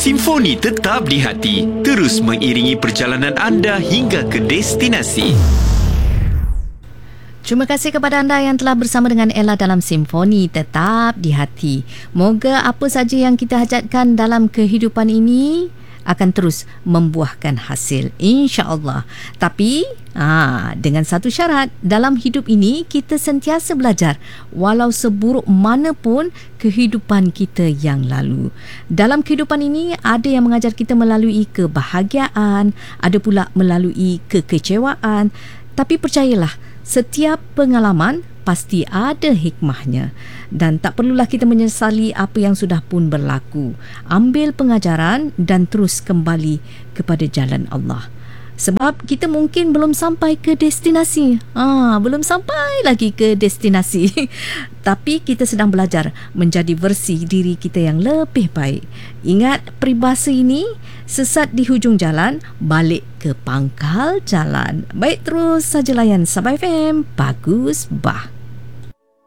Simfoni tetap di hati, terus mengiringi perjalanan anda hingga ke destinasi. Terima kasih kepada anda yang telah bersama dengan Ella dalam Simfoni Tetap di Hati. Moga apa saja yang kita hajatkan dalam kehidupan ini akan terus membuahkan hasil, insya-Allah. Tapi dengan satu syarat, dalam hidup ini kita sentiasa belajar walau seburuk mana pun kehidupan kita yang lalu. Dalam kehidupan ini ada yang mengajar kita melalui kebahagiaan, ada pula melalui kekecewaan. Tapi percayalah, setiap pengalaman pasti ada hikmahnya dan tak perlulah kita menyesali apa yang sudah pun berlaku. Ambil pengajaran dan terus kembali kepada jalan Allah. Sebab kita mungkin belum sampai ke destinasi. Belum sampai lagi ke destinasi. Tapi kita sedang belajar menjadi versi diri kita yang lebih baik. Ingat peribahasa ini, sesat di hujung jalan, balik ke pangkal jalan. Baik, terus saja layan Sabah FM. Bagus bah.